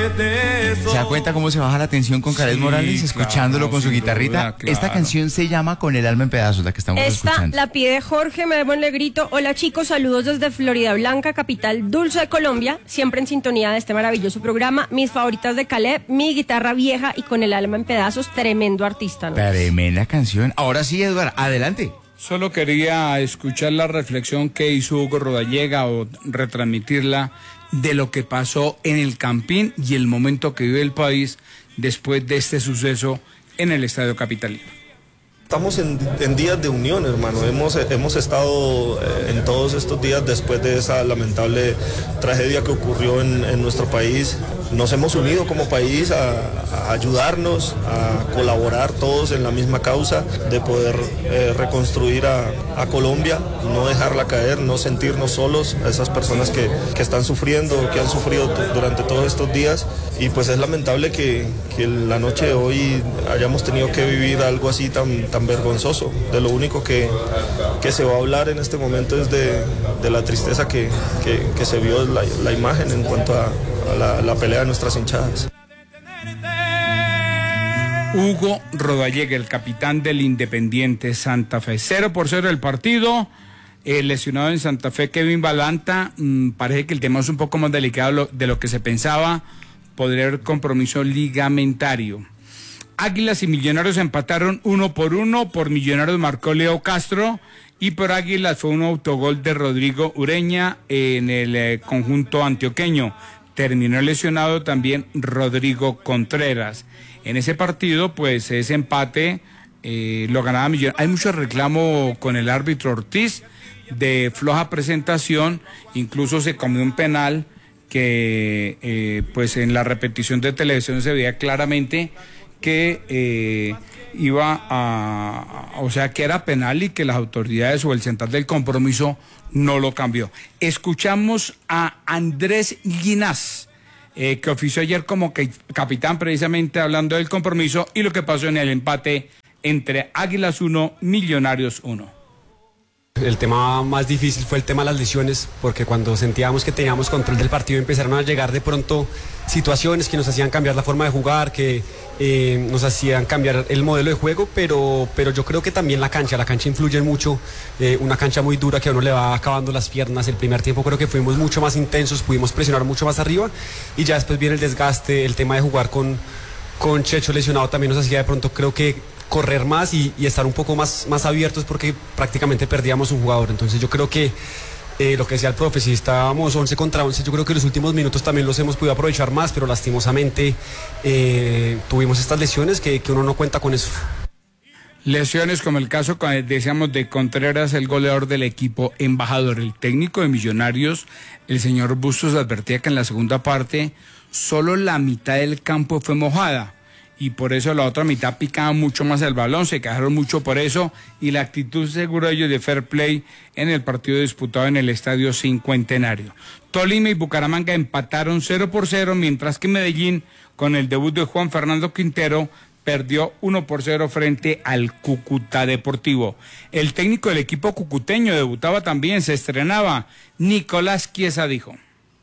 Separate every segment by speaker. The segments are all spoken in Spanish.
Speaker 1: ¿Se da cuenta cómo se baja la tensión con Khaled Morales escuchándolo con su guitarrita?
Speaker 2: Duda, claro.
Speaker 1: Esta canción se llama Con el alma en pedazos, la que estamos escuchando.
Speaker 3: Esta la pide Jorge Medemo en Negrito. Hola chicos, saludos desde Florida Blanca, capital dulce de Colombia. Siempre en sintonía de este maravilloso programa. Mis favoritas de Khaled, Mi guitarra vieja y Con el alma en pedazos. Tremendo artista, ¿no?
Speaker 1: Tremenda canción. Ahora sí, Eduardo, adelante.
Speaker 2: Solo quería escuchar la reflexión que hizo Hugo Rodallega o retransmitirla de lo que pasó en el Campín y el momento que vive el país después de este suceso en el Estadio Capitalino.
Speaker 4: Estamos en días de unión, hermano. Hemos estado en todos estos días después de esa lamentable tragedia que ocurrió en nuestro país. Nos hemos unido como país a ayudarnos, a colaborar todos en la misma causa de poder reconstruir a Colombia, no dejarla caer, no sentirnos solos, a esas personas que están sufriendo, que han sufrido durante todos estos días. Y pues es lamentable que la noche de hoy hayamos tenido que vivir algo así tan vergonzoso. De lo único que se va a hablar en este momento es de la tristeza que se vio la imagen en cuanto a la pelea de nuestras hinchadas.
Speaker 2: Hugo Rodallega, el capitán del Independiente Santa Fe. 0-0 el partido. Lesionado en Santa Fe Kevin Balanta. Parece que el tema es un poco más delicado de lo que se pensaba. Podría haber compromiso ligamentario. Águilas y Millonarios empataron 1-1. Por Millonarios marcó Leo Castro y por Águilas fue un autogol de Rodrigo Ureña en el conjunto antioqueño. Terminó lesionado también Rodrigo Contreras. En ese partido, pues ese empate lo ganaba Millonarios. Hay mucho reclamo con el árbitro Ortiz de floja presentación, incluso se comió un penal que pues en la repetición de televisión se veía claramente que o sea que era penal y que las autoridades o el central del compromiso no lo cambió. Escuchamos a Andrés Ginás, que ofició ayer como capitán precisamente hablando del compromiso y lo que pasó en el empate entre Águilas 1, Millonarios 1.
Speaker 5: El tema más difícil fue el tema de las lesiones, porque cuando sentíamos que teníamos control del partido empezaron a llegar de pronto situaciones que nos hacían cambiar la forma de jugar, que nos hacían cambiar el modelo de juego, pero yo creo que también la cancha influye mucho, una cancha muy dura que a uno le va acabando las piernas. El primer tiempo creo que fuimos mucho más intensos, pudimos presionar mucho más arriba y ya después viene el desgaste, el tema de jugar con Checho lesionado también nos hacía de pronto creo que correr más y estar un poco más abiertos porque prácticamente perdíamos un jugador. Entonces yo creo que lo que decía el profe, si estábamos 11 contra 11, yo creo que los últimos minutos también los hemos podido aprovechar más, pero lastimosamente tuvimos estas lesiones que uno no cuenta con eso.
Speaker 2: Lesiones como el caso, decíamos, de Contreras, el goleador del equipo embajador. El técnico de Millonarios, el señor Bustos, advertía que en la segunda parte solo la mitad del campo fue mojada y por eso la otra mitad picaba mucho más el balón, se quejaron mucho por eso y la actitud, seguro ellos, de fair play en el partido disputado en el Estadio Cincuentenario. Tolima y Bucaramanga empataron 0-0, mientras que Medellín, con el debut de Juan Fernando Quintero, perdió 1-0 frente al Cúcuta Deportivo. El técnico del equipo cucuteño debutaba también, se estrenaba. Nicolás Chiesa dijo: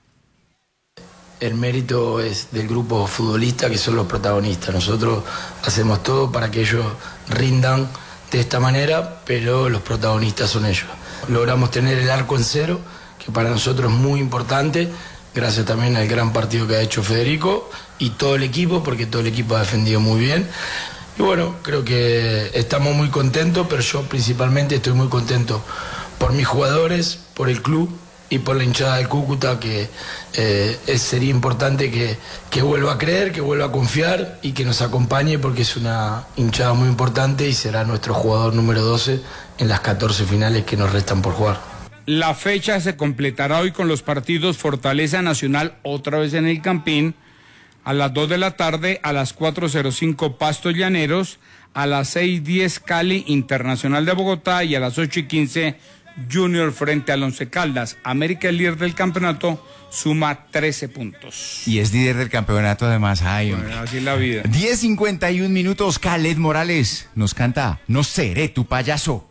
Speaker 6: el mérito es del grupo futbolista, que son los protagonistas. Nosotros hacemos todo para que ellos rindan de esta manera, pero los protagonistas son ellos. Logramos tener el arco en cero, que para nosotros es muy importante, gracias también al gran partido que ha hecho Federico y todo el equipo, porque todo el equipo ha defendido muy bien. Y bueno, creo que estamos muy contentos, pero yo principalmente estoy muy contento por mis jugadores, por el club y por la hinchada del Cúcuta, que sería importante que vuelva a creer, que vuelva a confiar y que nos acompañe, porque es una hinchada muy importante y será nuestro jugador número 12 en las 14 finales que nos restan por jugar.
Speaker 2: La fecha se completará hoy con los partidos Fortaleza Nacional, otra vez en el Campín, a las 2 de la tarde, a las 4:05 Pasto Llaneros, a las 6:10 Cali Internacional de Bogotá y a las 8:15 Junior frente al Once Caldas. América, el líder del campeonato, suma 13 puntos.
Speaker 1: Y es líder del campeonato además. Ay,
Speaker 2: bueno, así es la vida.
Speaker 1: 10:51 minutos. Khaled Morales nos canta No seré tu payaso.